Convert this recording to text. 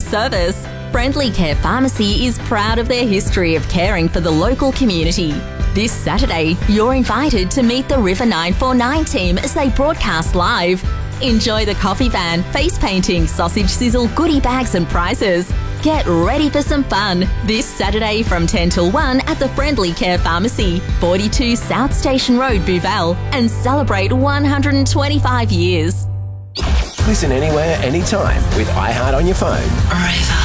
service. Friendly Care Pharmacy is proud of their history of caring for the local community. This Saturday, you're invited to meet the River 949 team as they broadcast live. Enjoy the coffee van, face painting, sausage sizzle, goodie bags and prizes. Get ready for some fun this Saturday from 10 till 1 at the Friendly Care Pharmacy, 42 South Station Road, Bouvel, and celebrate 125 years. Listen anywhere, anytime with iHeart on your phone. River.